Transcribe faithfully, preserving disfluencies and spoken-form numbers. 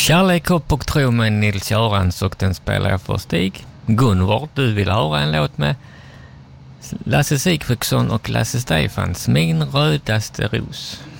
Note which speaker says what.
Speaker 1: Kärlek, hopp och tro med Nils-Görans, och den spelar jag för Stig. Gunvor, du vill höra en låt med Lasse Sigfridsson och Lasse Stefans, Min rödaste ros.